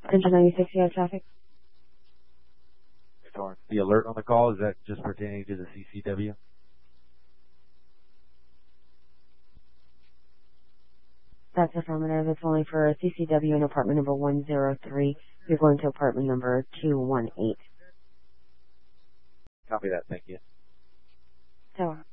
Engine 96, you have traffic? The alert on the call, is that just pertaining to the CCW? That's affirmative. It's only for CCW in apartment number 103. You're going to apartment number 218. Copy that. Thank you. So.